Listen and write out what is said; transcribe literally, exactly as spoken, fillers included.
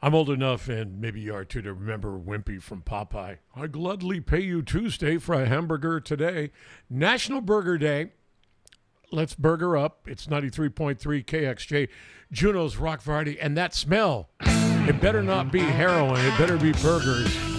I'm old enough, and maybe you are too, to remember Wimpy from Popeye. I gladly pay you Tuesday for a hamburger today. National Burger Day. Let's burger up. It's ninety-three point three K X J, Juneau's Rock Variety. And that smell, it better not be heroin. It better be burgers.